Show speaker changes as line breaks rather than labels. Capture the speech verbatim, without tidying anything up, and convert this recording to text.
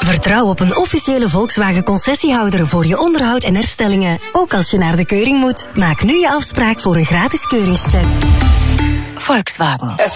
Vertrouw op een officiële Volkswagen concessiehouder voor je onderhoud en herstellingen. Ook als je naar de keuring moet. Maak nu je afspraak voor een gratis keuringscheck. Volkswagen.